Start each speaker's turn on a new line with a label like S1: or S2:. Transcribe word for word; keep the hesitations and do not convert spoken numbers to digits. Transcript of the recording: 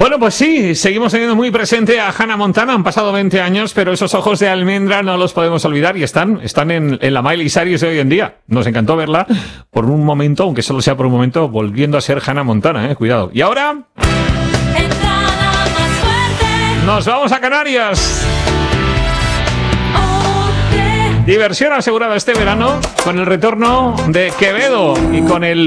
S1: Bueno, pues sí, seguimos teniendo muy presente a Hannah Montana. Han pasado veinte años, pero esos ojos de almendra no los podemos olvidar y están, están en, en la Miley Cyrus de hoy en día. Nos encantó verla por un momento, aunque solo sea por un momento, volviendo a ser Hannah Montana, eh, cuidado. Y ahora nos vamos a Canarias. Diversión asegurada este verano con el retorno de Quevedo y con el